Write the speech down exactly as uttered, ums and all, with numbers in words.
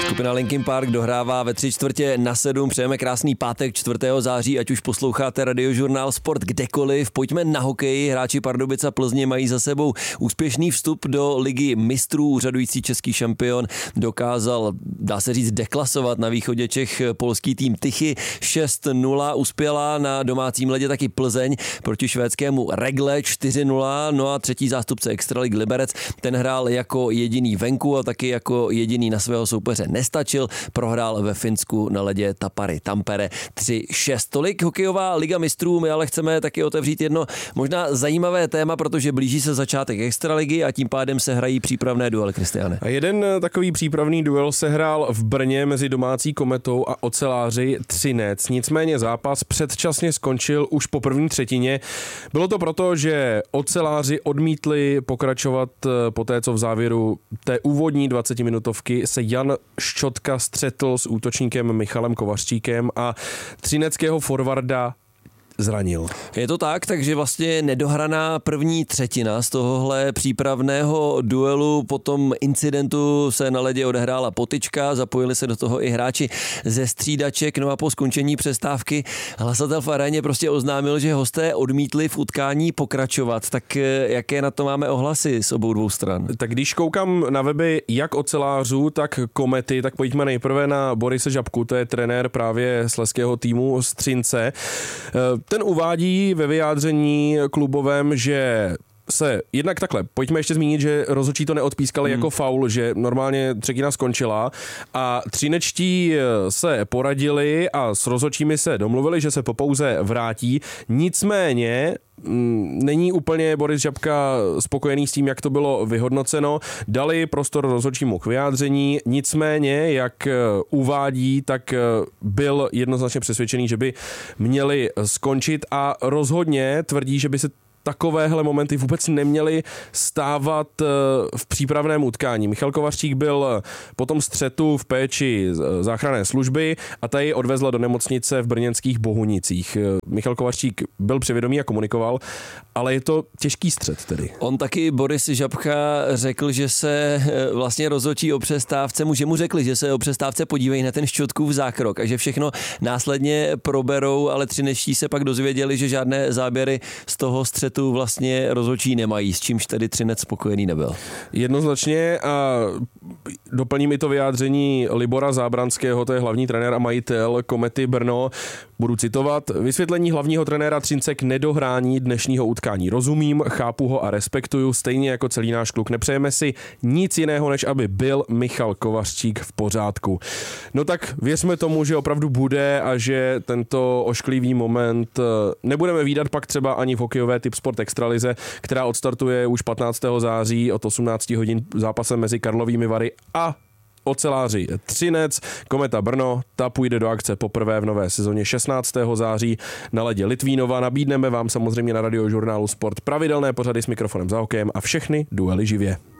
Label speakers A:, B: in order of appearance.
A: Skupina Linkin Park dohrává ve tři čtvrtě na sedm. Přejeme krásný pátek čtvrtého září, ať už posloucháte Radiožurnál Sport kdekoliv. Pojďme na hokej. Hráči Pardubic a Plzně mají za sebou úspěšný vstup do ligy mistrů. Úřadující český šampion dokázal, dá se říct, deklasovat na východě Čech polský tým Tychy. šest nula uspěla na domácím ledě taky Plzeň proti švédskému Regle čtyři nula. No a třetí zástupce Extraligy Liberec, ten hrál jako jediný venku a taky jako jediný na svého soupeře nestačil. Prohrál ve Finsku na ledě Tapari Tampere tři šest. Tolik hokejová liga mistrů. My ale chceme taky otevřít jedno možná zajímavé téma, protože blíží se začátek Extraligy a tím pádem se hrají přípravné duely, Kristiane.
B: A jeden takový přípravný duel se hrál v Brně mezi domácí Kometou a oceláři Třinec. Nicméně zápas předčasně skončil už po první třetině. Bylo to proto, že oceláři odmítli pokračovat po té, co v závěru té úvodní dvacetiminutovky se Jan Ščotka střetl s útočníkem Michalem Kovařčíkem a třineckého forwarda zranil.
A: Je to tak, takže vlastně nedohraná první třetina z tohohle přípravného duelu. Po tom incidentu se na ledě odehrála potyčka, zapojili se do toho i hráči ze střídaček, no a po skončení přestávky hlasatel v aréně prostě oznámil, že hosté odmítli v utkání pokračovat. Tak jaké na to máme ohlasy z obou dvou stran?
B: Tak když koukám na weby jak ocelářů, tak Komety, tak pojďme nejprve na Borise Žabku, to je trenér právě slezského týmu z Třince. Ten uvádí ve vyjádření klubovém, že se jednak takhle, pojďme ještě zmínit, že rozhodčí to neodpískali hmm. jako faul, že normálně třetina skončila a třinečtí se poradili a s rozhodčími se domluvili, že se po pauze vrátí. Nicméně není úplně Boris Žabka spokojený s tím, jak to bylo vyhodnoceno. Dali prostor rozhodčímu k vyjádření, nicméně, jak uvádí, tak byl jednoznačně přesvědčený, že by měli skončit a rozhodně tvrdí, že by se takovéhle momenty vůbec neměly stávat v přípravném utkání. Michal Kovařčík byl po tom střetu v péči záchranné služby a ta ji odvezla do nemocnice v brněnských Bohunicích. Michal Kovařčík byl při vědomí a komunikoval, ale je to těžký střet tedy.
A: On taky, Boris Žabka, řekl, že se vlastně rozhodčí o přestávce, mu, že mu řekli, že se o přestávce podívají na ten Ščotkův zákrok a že všechno následně proberou, ale třinečtí se pak dozvěděli, že žádné záběry z toho střetu tu vlastně rozhodčí nemají, s čímž tedy Třinec spokojený nebyl.
B: Jednoznačně a doplním i to vyjádření Libora Zábranského, to je hlavní trenér a majitel Komety Brno. Budu citovat: vysvětlení hlavního trenéra Třince k nedohrání dnešního utkání. Rozumím, chápu ho a respektuju, stejně jako celý náš kluk. Nepřejeme si nic jiného, než aby byl Michal Kovařčík v pořádku. No tak věřme tomu, že opravdu bude a že tento ošklivý moment nebudeme vídat pak třeba ani v hokejové Typ Sport Extralize, která odstartuje už patnáctého září od osmnáct hodin zápasem mezi Karlovými Vary a oceláři Třinec. Kometa Brno, ta půjde do akce poprvé v nové sezóně šestnáctého září na ledě Litvínova. Nabídneme vám samozřejmě na Radiožurnálu Sport pravidelné pořady s mikrofonem za hokejem a všechny duely živě.